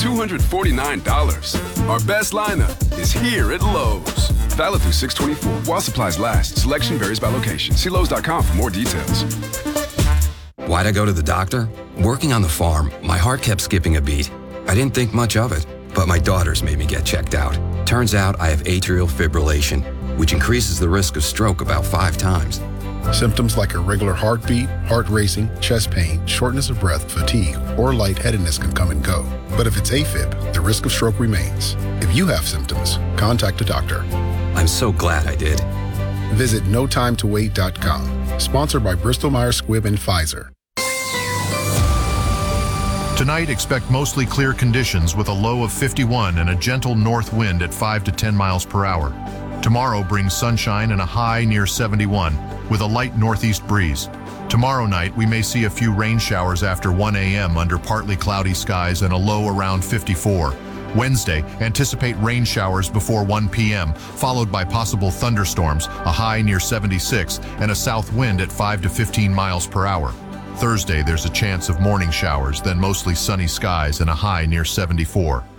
$249. Our best lineup is here at Lowe's. Valid through 6/24 while supplies last. Selection varies by location. See Lowe's.com for more details. Why'd I go to the doctor? Working on the farm, my heart kept skipping a beat. I didn't think much of it, but my daughters made me get checked out. Turns out I have atrial fibrillation, which increases the risk of stroke about 5 times. Symptoms like irregular heartbeat, heart racing, chest pain, shortness of breath, fatigue, or lightheadedness can come and go. But if it's AFib, the risk of stroke remains. If you have symptoms, contact a doctor. I'm so glad I did. Visit notimetowait.com. Sponsored by Bristol-Myers Squibb and Pfizer. Tonight, expect mostly clear conditions with a low of 51 and a gentle north wind at 5 to 10 miles per hour. Tomorrow brings sunshine and a high near 71 with a light northeast breeze. Tomorrow night, we may see a few rain showers after 1 a.m. under partly cloudy skies and a low around 54. Wednesday, anticipate rain showers before 1 p.m., followed by possible thunderstorms, a high near 76, and a south wind at 5 to 15 miles per hour. Thursday, there's a chance of morning showers, then mostly sunny skies and a high near 74.